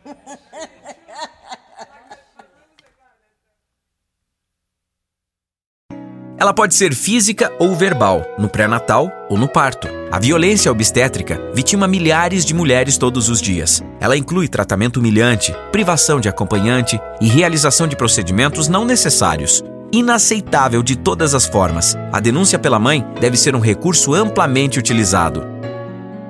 Ela pode ser física ou verbal, no pré-natal ou no parto. A violência obstétrica vitima milhares de mulheres todos os dias. Ela inclui tratamento humilhante, privação de acompanhante e realização de procedimentos não necessários. Inaceitável de todas as formas. A denúncia pela mãe deve ser um recurso amplamente utilizado.